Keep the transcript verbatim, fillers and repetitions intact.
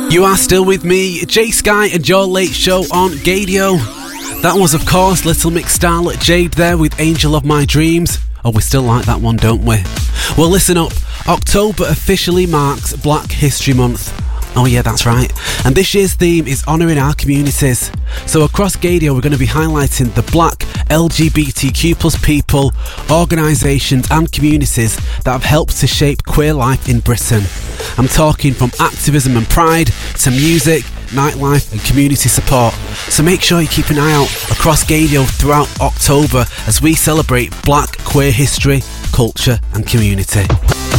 You are still with me, Jay Sky, and your late show on Gadio. That was, of course, Little Mix Starlet Jade there with Angel of My Dreams. Oh, we still like that one, don't we? Well, listen up. October officially marks Black History Month. Oh yeah, that's right. And this year's theme is honouring our communities. So across Gadio, we're going to be highlighting the black L G B T Q plus people, organisations and communities that have helped to shape queer life in Britain. I'm talking from activism and pride to music, nightlife and community support. So make sure you keep an eye out across Gadio throughout October as we celebrate black queer history, culture and community.